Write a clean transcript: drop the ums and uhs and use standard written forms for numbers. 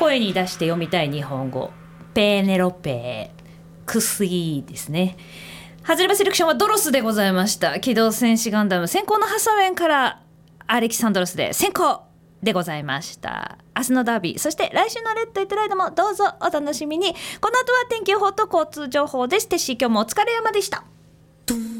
声に出して読みたい日本語、ペーネロペー、クスイですね。ハズレバセレクションはドロスでございました。機動戦士ガンダム先行のハサウェンからアレキサンドロスで先行でございました。明日のダービー、そして来週のレッド・イット・ライドもどうぞお楽しみに。この後は天気予報と交通情報です。テッシー、今日もお疲れ様でした。